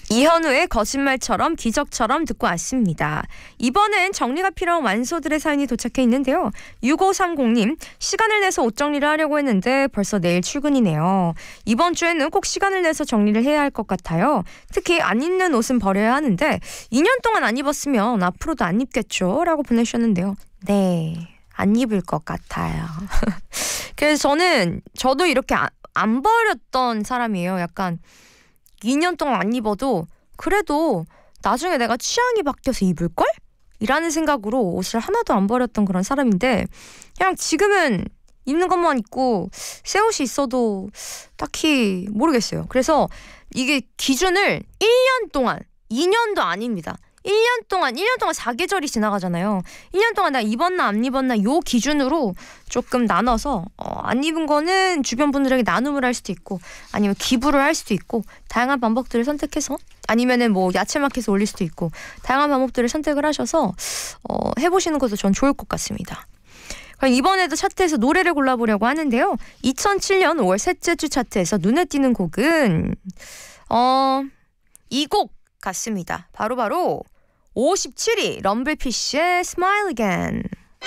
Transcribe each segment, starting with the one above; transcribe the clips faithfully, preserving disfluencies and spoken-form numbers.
이현우의 거짓말처럼 기적처럼 듣고 왔습니다. 이번엔 정리가 필요한 완소들의 사연이 도착해 있는데요. 육오삼공님, 시간을 내서 옷 정리를 하려고 했는데 벌써 내일 출근이네요. 이번 주에는 꼭 시간을 내서 정리를 해야 할 것 같아요. 특히 안 입는 옷은 버려야 하는데 이 년 동안 안 입었으면 앞으로도 안 입겠죠? 라고 보내주셨는데요. 네, 안 입을 것 같아요. 그래서 저는 저도 이렇게 안, 안 버렸던 사람이에요. 약간 이 년 동안 안 입어도 그래도 나중에 내가 취향이 바뀌어서 입을걸? 이라는 생각으로 옷을 하나도 안 버렸던 그런 사람인데, 그냥 지금은 입는 것만 입고 새 옷이 있어도 딱히 모르겠어요. 그래서 이게 기준을 일 년 동안, 이 년도 아닙니다. 일 년 동안, 일 년 동안 사계절이 지나가잖아요. 일 년 동안 나 입었나 안 입었나 요 기준으로 조금 나눠서 어, 안 입은 거는 주변 분들에게 나눔을 할 수도 있고, 아니면 기부를 할 수도 있고, 다양한 방법들을 선택해서, 아니면은 뭐 야채마켓에 올릴 수도 있고, 다양한 방법들을 선택을 하셔서 어, 해보시는 것도 전 좋을 것 같습니다. 그럼 이번에도 차트에서 노래를 골라보려고 하는데요. 이천칠 년 오월 셋째 주 차트에서 눈에 띄는 곡은 어, 이 곡 같습니다. 바로바로 오십칠 위 럼블피쉬의 Smile Again.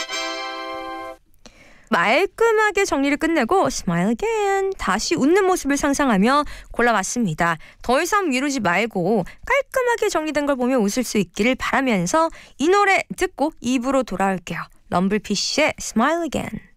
말끔하게 정리를 끝내고 Smile Again, 다시 웃는 모습을 상상하며 골라봤습니다. 더 이상 미루지 말고 깔끔하게 정리된 걸 보며 웃을 수 있기를 바라면서 이 노래 듣고 이 부로 돌아올게요. 럼블피쉬의 Smile Again.